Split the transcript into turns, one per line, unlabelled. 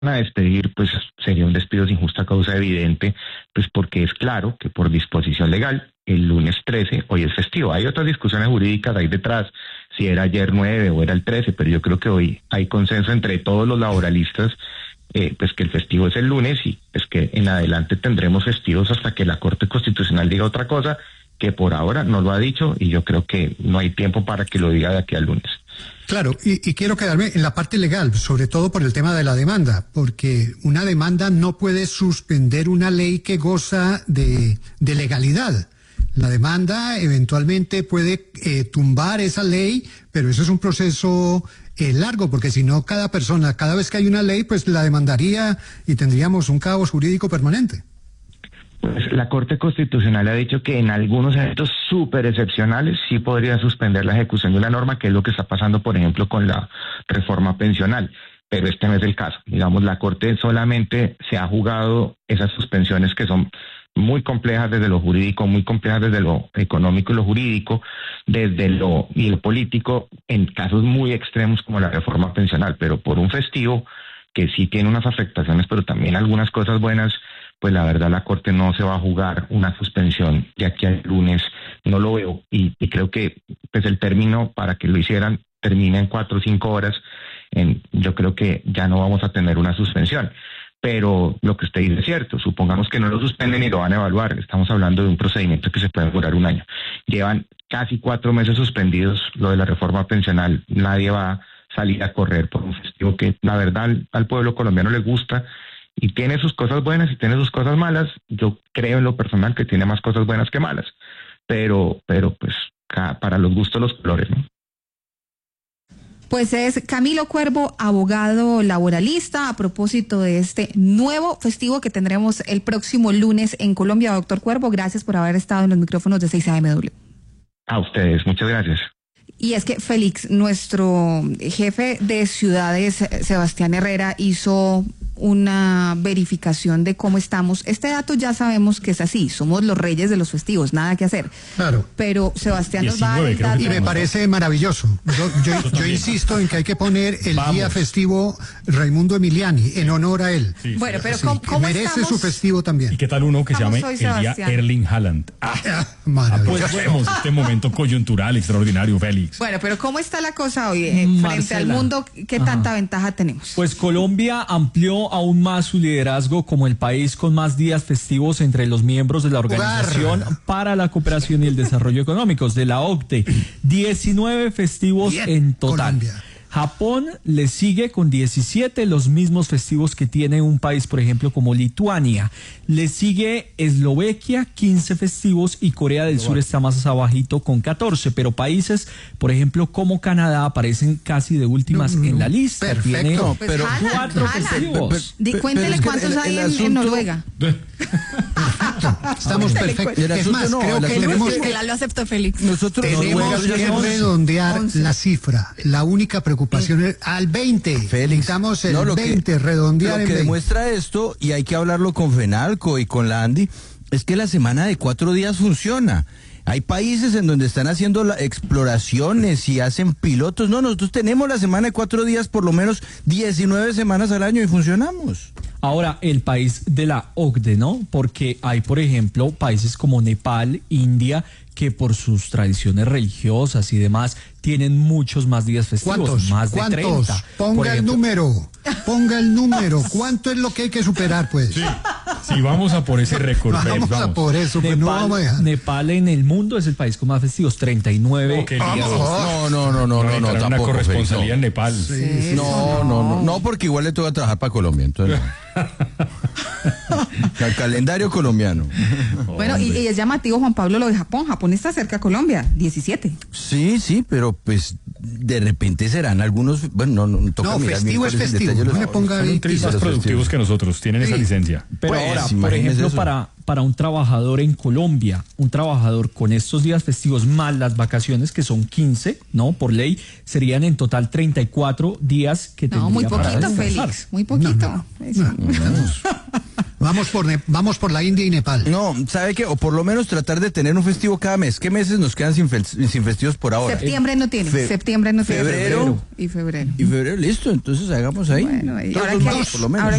a despedir, pues sería un despido sin justa causa evidente, pues porque es claro que por disposición legal el lunes 13 hoy es festivo. Hay otras discusiones jurídicas ahí detrás, si era ayer 9 o era el 13, pero yo creo que hoy hay consenso entre todos los laboralistas, pues que el festivo es el lunes y pues que en adelante tendremos festivos hasta que la Corte Constitucional diga otra cosa, que por ahora no lo ha dicho y yo creo que no hay tiempo para que lo diga de aquí al lunes.
Claro, y quiero quedarme en la parte legal, sobre todo por el tema de la demanda, porque una demanda no puede suspender una ley que goza de legalidad. La demanda eventualmente puede tumbar esa ley, pero eso es un proceso largo, porque si no, cada persona, cada vez que hay una ley, pues la demandaría y tendríamos un caos jurídico permanente.
Pues la Corte Constitucional ha dicho que en algunos eventos súper excepcionales sí podría suspender la ejecución de una norma, que es lo que está pasando, por ejemplo, con la reforma pensional. Pero este no es el caso. Digamos, la Corte solamente se ha jugado esas suspensiones que son muy complejas desde lo jurídico, muy complejas desde lo económico y lo jurídico, desde lo político, en casos muy extremos como la reforma pensional. Pero por un festivo que sí tiene unas afectaciones, pero también algunas cosas buenas, pues la verdad la Corte no se va a jugar una suspensión de aquí al lunes, no lo veo, y creo que pues el término para que lo hicieran termina en 4 o 5 horas, yo creo que ya no vamos a tener una suspensión, pero lo que usted dice es cierto, supongamos que no lo suspenden y lo van a evaluar, estamos hablando de un procedimiento que se puede durar un año, llevan casi 4 meses suspendidos lo de la reforma pensional, nadie va a salir a correr por un festivo que la verdad al pueblo colombiano le gusta, y tiene sus cosas buenas y tiene sus cosas malas. Yo creo en lo personal que tiene más cosas buenas que malas, pero pues para los gustos los colores, ¿no?
Pues es Camilo Cuervo, abogado laboralista, a propósito de este nuevo festivo que tendremos el próximo lunes en Colombia. Doctor Cuervo, gracias por haber estado en los micrófonos de 6AMW.
A ustedes, muchas gracias.
Y es que Félix, nuestro jefe de ciudades, Sebastián Herrera, hizo una verificación de cómo estamos. Este dato ya sabemos que es así, somos los reyes de los festivos, nada que hacer.
Claro.
Pero Sebastián nos va a dar el dato.
Y me parece maravilloso. Yo insisto en que hay que poner el día festivo Raimundo Emiliani, en honor a él.
Sí, bueno, pero
sí, ¿cómo merece
estamos?
Su festivo también.
¿Y qué tal uno que se llame el día Erling Haaland?
Maravilloso.
Pues vemos este momento coyuntural extraordinario, Félix.
Bueno, pero ¿cómo está la cosa hoy frente al mundo? ¿Qué tanta ventaja tenemos?
Pues Colombia amplió aún más su liderazgo como el país con más días festivos entre los miembros de la Organización para la Cooperación y el Desarrollo Económicos, de la OCDE. 19 festivos en total. Colombia. Japón le sigue con 17, los mismos festivos que tiene un país, por ejemplo, como Lituania. Le sigue Eslovaquia, 15 festivos, y Corea del Sur está más abajito con 14. Pero países, por ejemplo, como Canadá, aparecen casi de últimas en la lista.
Perfecto.
Tiene 4 festivos.
Cuéntele cuántos hay en Noruega.
Estamos perfectos. Es más, creo que tenemos
que lo aceptó Félix.
Nosotros tenemos que redondear 11. La cifra. La única preocupación es al 20.
Félix,
estamos el 20, redondear
lo que demuestra esto, y hay que hablarlo con FENALCO y con la ANDI, es que la semana de 4 días funciona. Hay países en donde están haciendo exploraciones y hacen pilotos. No, nosotros tenemos la semana de 4 días, por lo menos 19 semanas al año, y funcionamos.
Ahora, el país de la OCDE, ¿no? Porque hay, por ejemplo, países como Nepal, India, que por sus tradiciones religiosas y demás tienen muchos más días festivos.
¿Cuántos?
Más de 30.
Ponga el número. ¿Cuánto es lo que hay que superar, pues?
Sí, vamos a por ese récord.
Vamos a por eso, pues
Nepal,
no vamos a dejar.
Nepal en el mundo es el país con más festivos, 39 días.
No,
tampoco, una corresponsalía en Nepal.
Sí, no, porque igual le toca trabajar para Colombia, entonces el calendario colombiano.
Bueno, y es llamativo, Juan Pablo, lo de Japón. Japón está cerca a Colombia, 17.
Sí, pero pues de repente serán algunos, bueno, no toca mirar
festivo es festivo, no le ponga
son más productivos que nosotros, tienen esa licencia.
Pero
pues,
ahora, por ejemplo, para un trabajador en Colombia, un trabajador con estos días festivos más las vacaciones, que son 15, ¿no? Por ley, serían en total 34 días que tendría
muy poquito,
para
Félix, muy poquito.
Vamos por la India y Nepal.
No, ¿sabe qué? O por lo menos tratar de tener un festivo cada mes. ¿Qué meses nos quedan sin festivos por ahora?
Septiembre no tiene. Septiembre no tiene.
Febrero
y febrero.
Y febrero, listo. Entonces hagamos ahí.
Bueno, y
todos
ahora
los
que
meses, por lo menos.